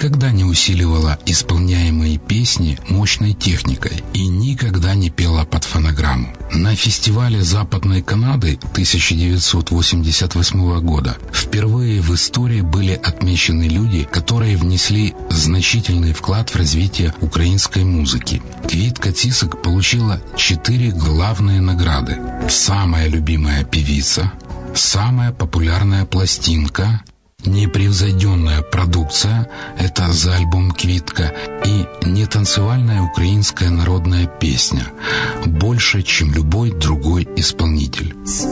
никогда не усиливала исполняемые песни мощной техникой и никогда не пела под фонограмму. На фестивале Западной Канады 1988 года впервые в истории были отмечены люди, которые внесли значительный вклад в развитие украинской музыки. Квитка Цісик получила 4 главные награды: самая любимая певица, самая популярная пластинка, непревзойденная продукция — это за альбом «Квитка», и нетанцевальная украинская народная песня больше, чем любой другой исполнитель.